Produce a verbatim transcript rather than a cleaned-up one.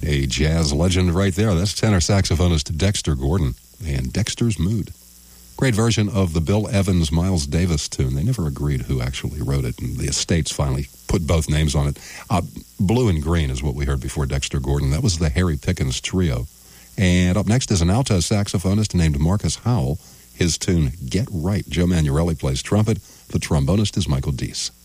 A jazz legend right there. That's tenor saxophonist Dexter Gordon and Dexter's Mood. Great version of the Bill Evans, Miles Davis tune. They never agreed who actually wrote it, and the estates finally put both names on it. Uh, Blue and Green is what we heard before Dexter Gordon. That was the Harry Pickens Trio. And up next is an alto saxophonist named Marcus Howell. His tune, Get Right. Joe Manuelli plays trumpet. The trombonist is Michael Deese.